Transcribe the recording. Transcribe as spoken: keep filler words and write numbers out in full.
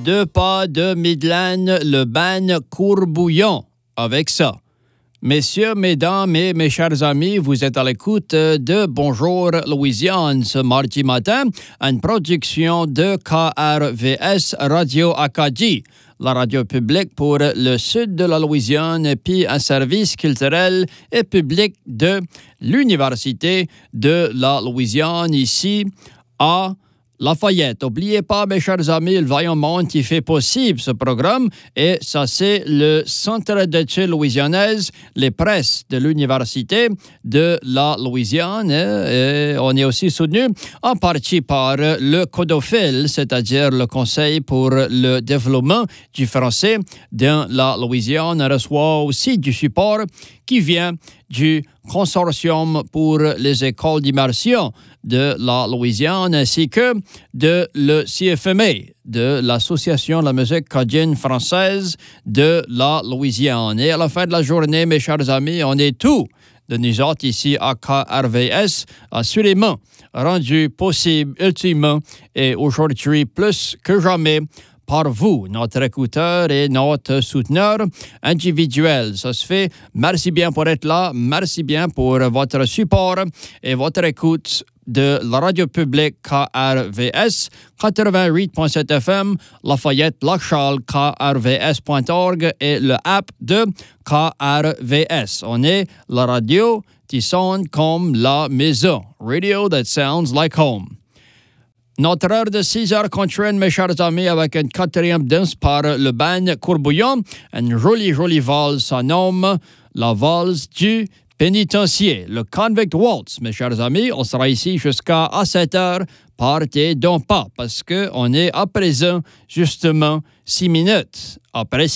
deux pas de Midland, le ban Courbouillon. Avec ça. Messieurs, mesdames et mes chers amis, vous êtes à l'écoute de Bonjour Louisiane ce mardi matin, une production de K R V S Radio Acadie, la radio publique pour le sud de la Louisiane, puis un service culturel et public de l'Université de la Louisiane ici à Lafayette. N'oubliez pas, mes chers amis, le vaillant monde qui fait possible ce programme, et ça, c'est le Centre d'études louisianaises, les presses de l'Université de la Louisiane. Et on est aussi soutenu en partie par le CODOFIL, c'est-à-dire le Conseil pour le développement du français dans la Louisiane. On reçoit aussi du support qui vient du Consortium pour les écoles d'immersion de la Louisiane, ainsi que de le C F M A, de l'Association de la musique cajun française de la Louisiane. Et à la fin de la journée, mes chers amis, on est tous de nous autres ici à K R V S, assurément rendu possible ultimement et aujourd'hui plus que jamais par vous, notre écouteur et notre souteneur individuel. Ça se fait. Merci bien pour être là. Merci bien pour votre support et votre écoute de la radio publique K R V S, quatre-vingt-huit point sept F M, Lafayette, Lac-Charles, K R V S point org et le app de K R V S. On est la radio qui sonne comme la maison. Radio that sounds like home. Notre heure de six heures contrainte, mes chers amis, avec une quatrième danse par le ban Courbouillon. Une jolie, jolie valse, ça nomme la valse du pénitencier, le Convict Waltz. Mes chers amis, on sera ici jusqu'à sept heures. Partez donc pas, parce qu'on est à présent, justement, six minutes après six.